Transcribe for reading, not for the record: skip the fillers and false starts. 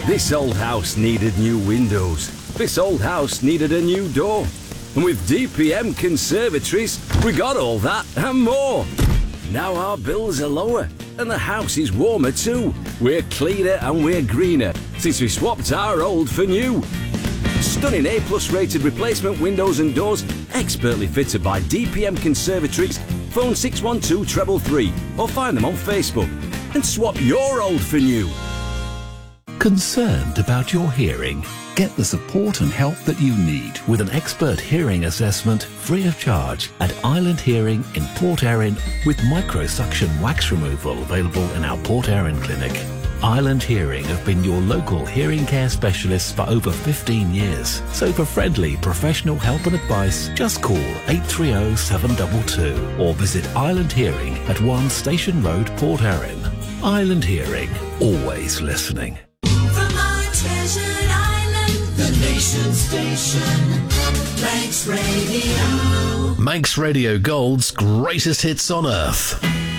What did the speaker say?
This old house needed new windows. This old house needed a new door. And with DPM Conservatories, we got all that and more. Now our bills are lower and the house is warmer too. We're cleaner and we're greener since we swapped our old for new. Stunning A+ rated replacement windows and doors, expertly fitted by DPM Conservatories. Phone 612 333 or find them on Facebook and swap your old for new. Concerned about your hearing? Get the support and help that you need with an expert hearing assessment free of charge at Island Hearing in Port Erin with microsuction wax removal available in our Port Erin clinic. Island Hearing have been your local hearing care specialists for over 15 years. So for friendly professional help and advice, just call 830 722 or visit Island Hearing at 1 Station Road, Port Erin. Island Hearing, always listening. From our treasured island, the nation station, Manx Radio. Manx Radio Gold's greatest hits on earth.